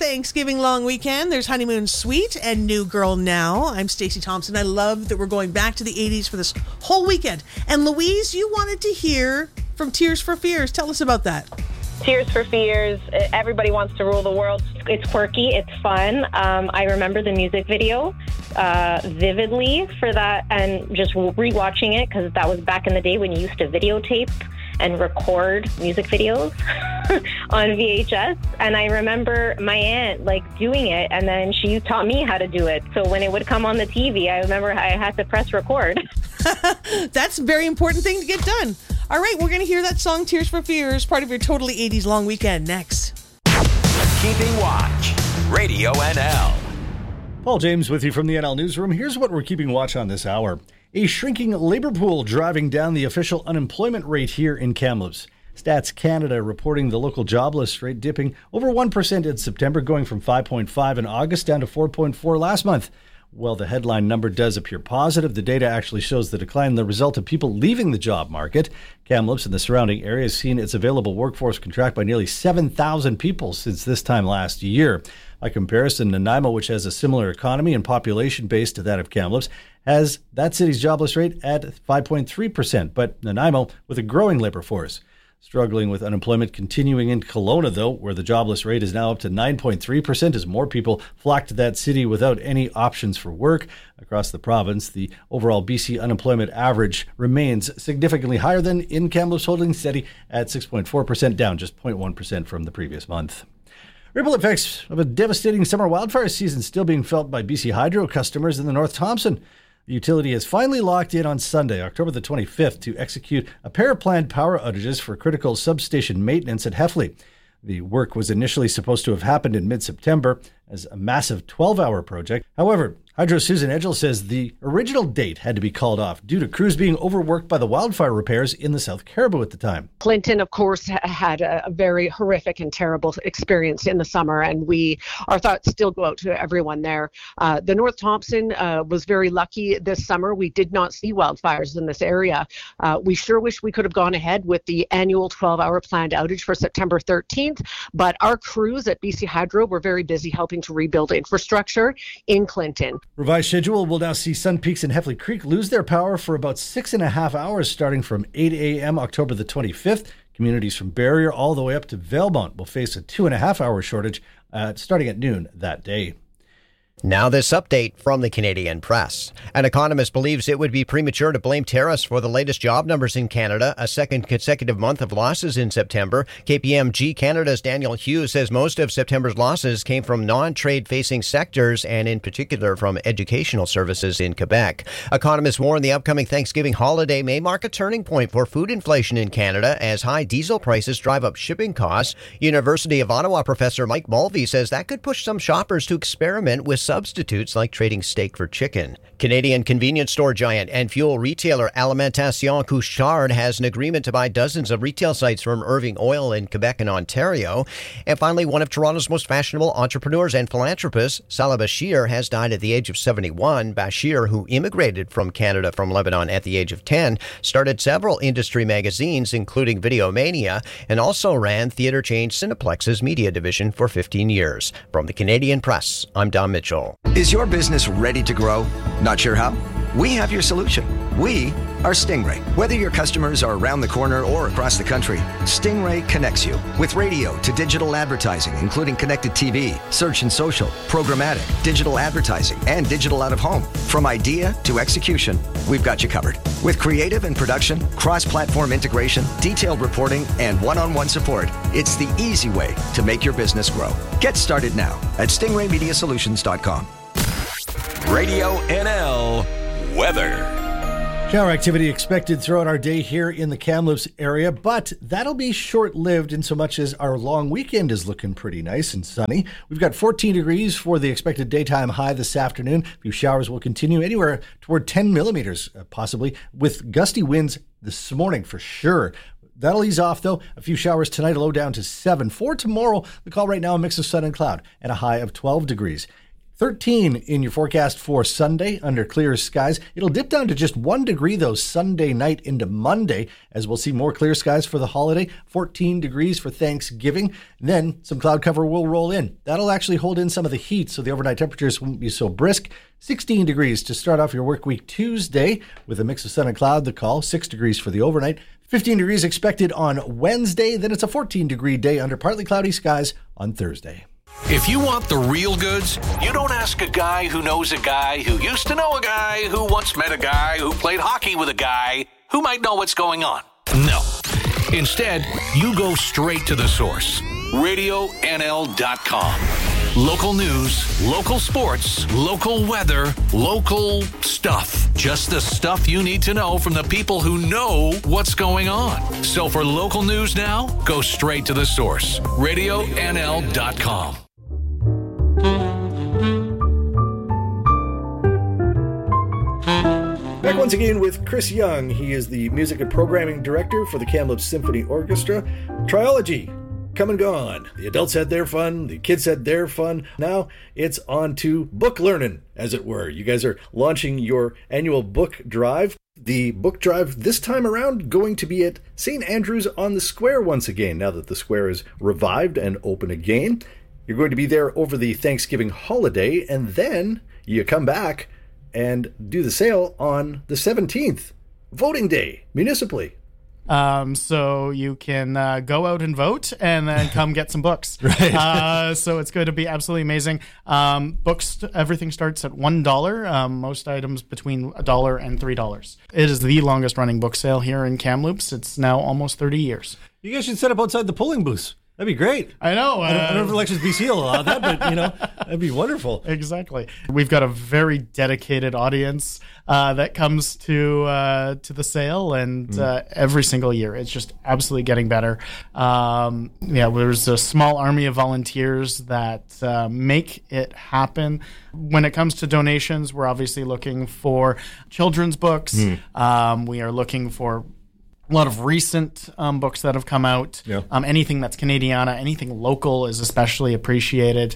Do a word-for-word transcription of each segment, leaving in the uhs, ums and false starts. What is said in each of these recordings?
Thanksgiving long weekend. There's Honeymoon Suite and New Girl Now. I'm Stacey Thompson. I love that we're going back to the eighties for this whole weekend. And Louise, you wanted to hear from Tears for Fears. Tell us about that. Tears for Fears, everybody wants to rule the world. It's quirky, it's fun. Um, I remember the music video uh, vividly for that, and just rewatching it, because that was back in the day when you used to videotape and record music videos on V H S. And I remember my aunt like doing it, and then she taught me how to do it. So when it would come on the T V, I remember I had to press record. That's a very important thing to get done. All right, we're going to hear that song, Tears for Fears, part of your Totally eighties long weekend, next. Keeping Watch, Radio N L. Paul James with you from the N L Newsroom. Here's what we're keeping watch on this hour. A shrinking labor pool driving down the official unemployment rate here in Kamloops. Stats Canada reporting the local jobless rate dipping over one percent in September, going from five point five in August down to four point four last month. Well, the headline number does appear positive. The data actually shows the decline, the result of people leaving the job market. Kamloops and the surrounding area has seen its available workforce contract by nearly seven thousand people since this time last year. By comparison, Nanaimo, which has a similar economy and population base to that of Kamloops, has that city's jobless rate at five point three percent, but Nanaimo with a growing labor force. Struggling with unemployment continuing in Kelowna, though, where the jobless rate is now up to nine point three percent as more people flock to that city without any options for work. Across the province, the overall B C unemployment average remains significantly higher than in Kamloops, holding steady at six point four percent, down just zero point one percent from the previous month. Ripple effects of a devastating summer wildfire season still being felt by B C Hydro customers in the North Thompson. The utility has finally locked in on Sunday, October the twenty-fifth, to execute a pair of planned power outages for critical substation maintenance at Heffley. The work was initially supposed to have happened in mid-September as a massive twelve-hour project. However, Hydro's Susan Edgell says the original date had to be called off due to crews being overworked by the wildfire repairs in the South Caribou at the time. Clinton, of course, had a very horrific and terrible experience in the summer, and we our thoughts still go out to everyone there. Uh, the North Thompson uh, was very lucky this summer. We did not see wildfires in this area. Uh, we sure wish we could have gone ahead with the annual twelve-hour planned outage for September thirteenth, but our crews at B C Hydro were very busy helping to rebuild infrastructure in Clinton. Revised schedule will now see Sun Peaks and Heffley Creek lose their power for about six and a half hours starting from eight a.m. October the twenty-fifth. Communities from Barrier all the way up to Valemount will face a two and a half hour shortage uh, starting at noon that day. Now this update from the Canadian Press. An economist believes it would be premature to blame tariffs for the latest job numbers in Canada, a second consecutive month of losses in September. K P M G Canada's Daniel Hughes says most of September's losses came from non-trade-facing sectors and in particular from educational services in Quebec. Economists warn the upcoming Thanksgiving holiday may mark a turning point for food inflation in Canada as high diesel prices drive up shipping costs. University of Ottawa professor Mike Mulvey says that could push some shoppers to experiment with substitutes like trading steak for chicken. Canadian convenience store giant and fuel retailer Alimentation Couche-Tard has an agreement to buy dozens of retail sites from Irving Oil in Quebec and Ontario. And finally, one of Toronto's most fashionable entrepreneurs and philanthropists, Salah Bashir, has died at the age of seventy-one. Bashir, who immigrated from Canada from Lebanon at the age of ten, started several industry magazines, including Videomania, and also ran theater chain Cineplex's media division for fifteen years. From the Canadian Press, I'm Don Mitchell. Is your business ready to grow? Not sure how? We have your solution. We are Stingray. Whether your customers are around the corner or across the country, Stingray connects you with radio to digital advertising, including connected T V, search and social, programmatic, digital advertising, and digital out-of-home. From idea to execution, we've got you covered. With creative and production, cross-platform integration, detailed reporting, and one-on-one support, it's the easy way to make your business grow. Get started now at stingray media solutions dot com. Radio N L weather. Shower activity expected throughout our day here in the Kamloops area, but that'll be short-lived in so much as our long weekend is looking pretty nice and sunny. We've got fourteen degrees for the expected daytime high this afternoon. A few showers will continue anywhere toward ten millimeters, uh, possibly, with gusty winds this morning for sure. That'll ease off, though. A few showers tonight, a low down to seven. For tomorrow, the call right now, a mix of sun and cloud, and a high of twelve degrees. thirteen in your forecast for Sunday under clear skies. It'll dip down to just one degree, though, Sunday night into Monday, as we'll see more clear skies for the holiday. fourteen degrees for Thanksgiving. Then some cloud cover will roll in. That'll actually hold in some of the heat, so the overnight temperatures won't be so brisk. sixteen degrees to start off your work week Tuesday with a mix of sun and cloud, the call. six degrees for the overnight. fifteen degrees expected on Wednesday. Then it's a fourteen degree day under partly cloudy skies on Thursday. If you want the real goods, you don't ask a guy who knows a guy who used to know a guy who once met a guy who played hockey with a guy who might know what's going on. No. Instead, you go straight to the source. radio N L dot com. Local news, local sports, local weather, local stuff. Just the stuff you need to know from the people who know what's going on. So for local news now, go straight to the source. radio N L dot com. Back once again with Chris Young. He is the music and programming director for the Kamloops Symphony Orchestra. Triology, come and gone. The adults had their fun, the kids had their fun. Now it's on to book learning, as it were. You guys are launching your annual book drive. The book drive this time around going to be at Saint Andrews on the Square once again, now that the Square is revived and open again. You're going to be there over the Thanksgiving holiday, and then you come back and do the sale on the seventeenth, voting day, municipally. Um, so you can uh, go out and vote and then come get some books. Right. Uh, so it's going to be absolutely amazing. Um, books, everything starts at one dollar. Um, most items between a dollar and three dollars. It is the longest running book sale here in Kamloops. It's now almost thirty years. You guys should set up outside the polling booths. That'd be great. I know. Uh, I, don't, I don't know if Elections B C will allow that, but, you know, that'd be wonderful. Exactly. We've got a very dedicated audience uh, that comes to uh, to the sale, and mm. uh, every single year it's just absolutely getting better. Um, yeah, there's a small army of volunteers that uh, make it happen. When it comes to donations, we're obviously looking for children's books. Mm. Um, we are looking for a lot of recent um, books that have come out. Yeah. Um, anything that's Canadiana, anything local is especially appreciated.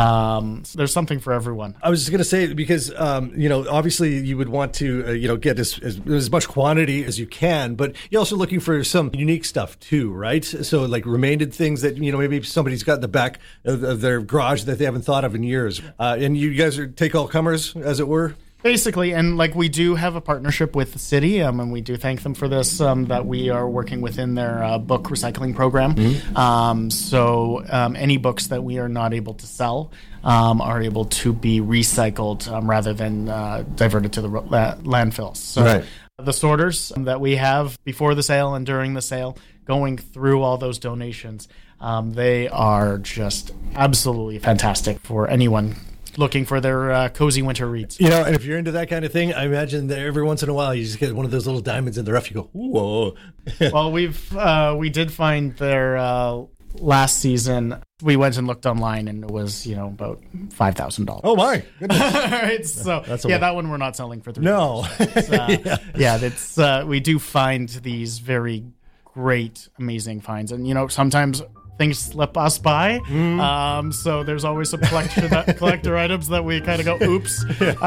Um, so there's something for everyone. I was just going to say, because, um, you know, obviously you would want to, uh, you know, get as, as, as much quantity as you can, but you're also looking for some unique stuff too, right? So like remained things that, you know, maybe somebody's got in the back of, of their garage that they haven't thought of in years. Uh, and you guys are take all comers, as it were? Basically, and like we do have a partnership with the city, um, and we do thank them for this, um, that we are working within their uh, book recycling program. Mm-hmm. Um, so um, any books that we are not able to sell um, are able to be recycled um, rather than uh, diverted to the ro- la- landfills. So right. The sorters that we have before the sale and during the sale, going through all those donations, um, they are just absolutely fantastic for anyone looking for their uh, cozy winter reads. You know, and if you're into that kind of thing, I imagine that every once in a while you just get one of those little diamonds in the rough. You go, whoa. Well, we've uh, we did find their uh, last season. We went and looked online, and it was, you know, about five thousand dollars. Oh my goodness! Right, so that's yeah, way. That one we're not selling for three. No, uh, yeah, yeah, that's uh, we do find these very great, amazing finds, and you know, sometimes things slip us by, mm. um, so there's always some collector that, collector items that we kind of go, oops.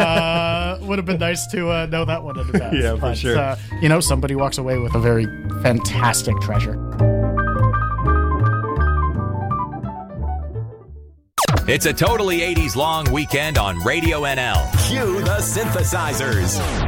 Uh, would have been nice to uh, know that one in advance. Yeah, for but, sure. Uh, you know, somebody walks away with a very fantastic treasure. It's a totally eighties long weekend on Radio N L. Cue the synthesizers.